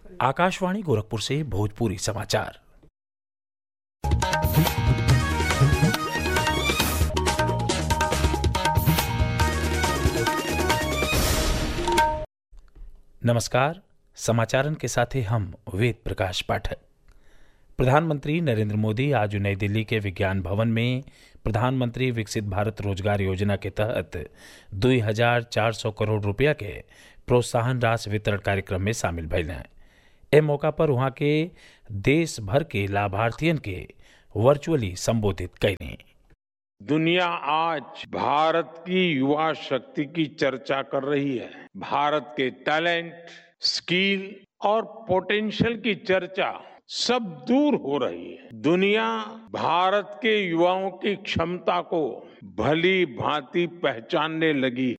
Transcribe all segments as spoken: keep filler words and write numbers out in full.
आकाशवाणी गोरखपुर से भोजपुरी समाचार। नमस्कार, समाचारन के साथ हम वेद प्रकाश पाठक। प्रधानमंत्री नरेंद्र मोदी आज नई दिल्ली के विज्ञान भवन में प्रधानमंत्री विकसित भारत रोजगार योजना के तहत दो हजार चार सौ करोड़ रुपया के प्रोत्साहन राशि वितरण कार्यक्रम में शामिल भइल हैं। ए मौका पर वहां के देश भर के लाभार्थियन के वर्चुअली संबोधित कैनी। दुनिया आज भारत की युवा शक्ति की चर्चा कर रही है। भारत के टैलेंट, स्किल और पोटेंशियल की चर्चा सब दूर हो रही है। दुनिया भारत के युवाओं की क्षमता को भली भांति पहचानने लगी।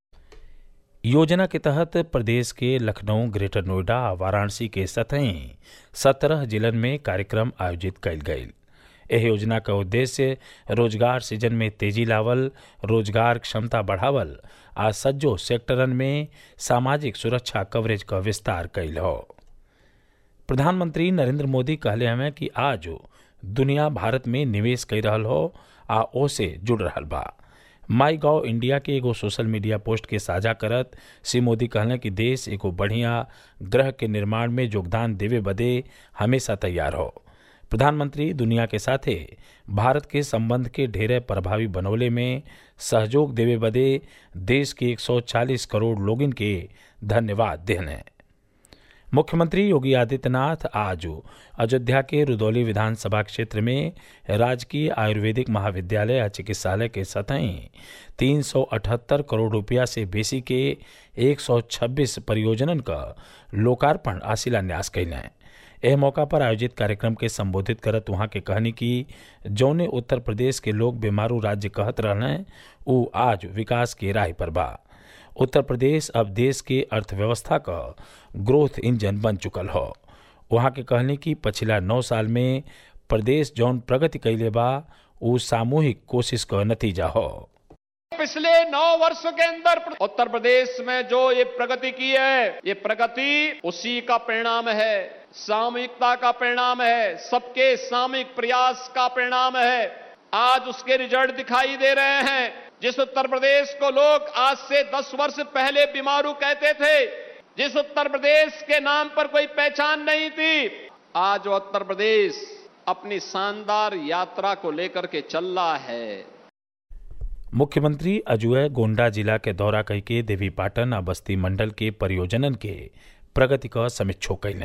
योजना के तहत प्रदेश के लखनऊ, ग्रेटर नोएडा, वाराणसी के सतही सत्रह जिलन में कार्यक्रम आयोजित कैल गये। एह योजना का उद्देश्य रोजगार सृजन में तेजी लावल, रोजगार क्षमता बढ़ावल आ सज्जो सेक्टरन में सामाजिक सुरक्षा कवरेज का विस्तार कैल हो। प्रधानमंत्री नरेंद्र मोदी कहले हमें कि आज दुनिया भारत में निवेश कर रहल हो आ ओसे जुड़ रहल बा। माई गॉव इंडिया के एगो सोशल मीडिया पोस्ट के साझा करत श्री मोदी कहले कि देश एगो बढ़िया ग्रह के निर्माण में योगदान देवे बदे हमेशा तैयार हो। प्रधानमंत्री दुनिया के साथे भारत के संबंध के ढेरे प्रभावी बनौले में सहयोग देवे बदे देश के एक सौ चालीस करोड़ लोगन के धन्यवाद देने। मुख्यमंत्री योगी आदित्यनाथ आज अयोध्या के रुदौली विधानसभा क्षेत्र में राजकीय आयुर्वेदिक महाविद्यालय और चिकित्सालय के सतही तीन सौ अठहत्तर करोड़ रुपया से बेसी के एक सौ छब्बीस परियोजनन का लोकार्पण आ शिलान्यास कैले। एह मौका पर आयोजित कार्यक्रम के संबोधित करत वहां के कहनी कि जौने उत्तर प्रदेश के लोग बीमारू राज्य कहत रहने उ आज विकास के राह पर बा। उत्तर प्रदेश अब देश के अर्थव्यवस्था का ग्रोथ इंजन बन चुकल हो। वहां के कहनी कि पिछला नौ साल में प्रदेश जौन प्रगति कैले बा उ सामूहिक कोशिश का नतीजा हो। पिछले नौ वर्षों के अंदर उत्तर प्रदेश में जो ये प्रगति की है, ये प्रगति उसी का परिणाम है, सामूहिकता का परिणाम है, सबके सामूहिक प्रयास का परिणाम है। आज उसके रिजल्ट दिखाई दे रहे हैं। जिस उत्तर प्रदेश को लोग आज से दस वर्ष पहले बीमारू कहते थे, जिस उत्तर प्रदेश के नाम पर कोई पहचान नहीं थी, आज वो उत्तर प्रदेश अपनी शानदार यात्रा को लेकर के चल रहा है। मुख्यमंत्री अजुए गोंडा जिला के दौरा करके देवीपाटन आ बस्ती मंडल के परियोजनन के प्रगति का समीक्षा कैले।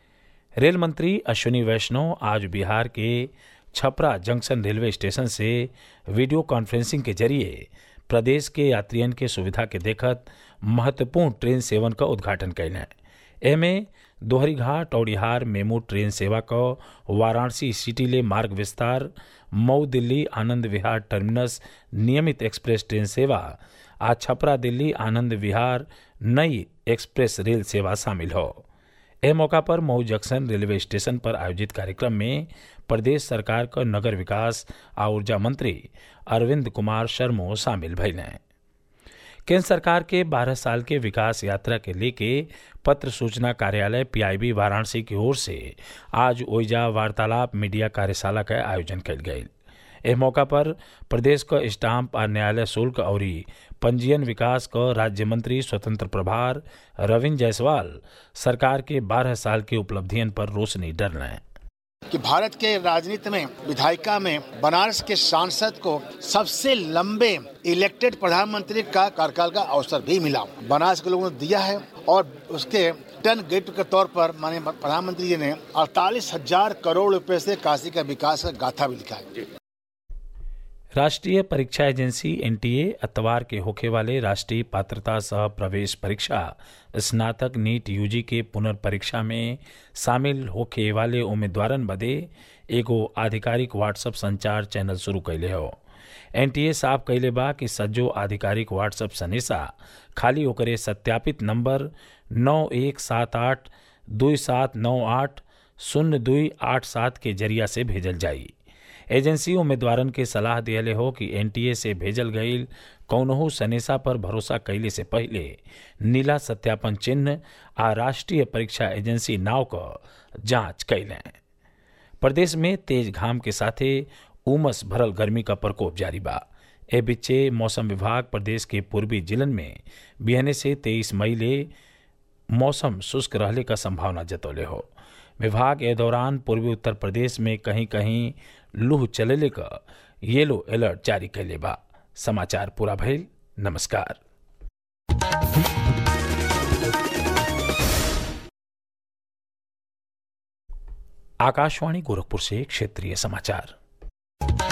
रेल मंत्री अश्विनी वैष्णव आज बिहार के छपरा जंक्शन रेलवे स्टेशन से वीडियो कॉन्फ्रेंसिंग के जरिए प्रदेश के यात्रियन के सुविधा के देखत महत्वपूर्ण ट्रेन सेवन का उद्घाटन कैले। एमे दोहरीघाट औड़िहार मेमू ट्रेन सेवा का वाराणसी सिटी ले मार्ग विस्तार, मऊ दिल्ली आनंद विहार टर्मिनस नियमित एक्सप्रेस ट्रेन सेवा आ छपरा दिल्ली आनंद विहार नई एक्सप्रेस रेल सेवा शामिल हो। एह मौका पर मऊ जंक्शन रेलवे स्टेशन पर आयोजित कार्यक्रम में प्रदेश सरकार का नगर विकास आ ऊर्जा मंत्री अरविंद कुमार शर्मा शामिल भइले। केंद्र सरकार के बारह साल के विकास यात्रा के लेके पत्र सूचना कार्यालय पीआईबी वाराणसी की ओर से आज ओइजा वार्तालाप मीडिया कार्यशाला का आयोजन कल गये। एह मौका पर प्रदेश का स्टाम्प और न्यायालय शुल्क और पंजीयन विकास का राज्य मंत्री स्वतंत्र प्रभार रविंद्र जायसवाल सरकार के बारह साल की उपलब्धियन पर रोशनी डरने कि भारत के राजनीति में विधायिका में बनारस के सांसद को सबसे लंबे इलेक्टेड प्रधानमंत्री का कार्यकाल का अवसर भी मिला। बनारस के लोगों ने दिया है और उसके टर्न गिफ्ट के तौर पर माननीय प्रधानमंत्री जी ने अड़तालीस हजार करोड़ रुपए से काशी का विकास का गाथा भी लिखा है। राष्ट्रीय परीक्षा एजेंसी एनटीए अतवार के होखे वाले राष्ट्रीय पात्रता सह प्रवेश परीक्षा स्नातक नीट यूजी के पुनर्परीक्षा में शामिल होखे वाले उम्मीदवारन बदे एगो आधिकारिक व्हाट्सएप संचार चैनल शुरू कैले हो। एनटीए साफ कैले बा कि सज्जो आधिकारिक व्हाट्सएप संदेशा खाली ओकरे सत्यापित नंबर नौ एक सात आठ दो सात नौ आठ शून्य दो आठ सात के जरिया से भेजल जाई। एजेंसी उम्मीदवारन के सलाह दियले हो कि एनटीए से भेजल गई कौनहू सनेसा पर भरोसा कैले से पहले नीला सत्यापन चिन्ह आ राष्ट्रीय परीक्षा एजेंसी नाव क जांच कैलें। प्रदेश में तेज घाम के साथे उमस भरल गर्मी का प्रकोप जारी बा। ए बीचे मौसम विभाग प्रदेश के पूर्वी जिलन में बिहने से तेईस मई ले मौसम शुष्क रहले का संभावना जतौले हो। विभाग ए दौरान पूर्वी उत्तर प्रदेश में कहीं कहीं लूह चलेले का येलो अलर्ट जारी कैले बा। समाचार पूरा भइल। नमस्कार। आकाशवाणी गोरखपुर से क्षेत्रीय समाचार।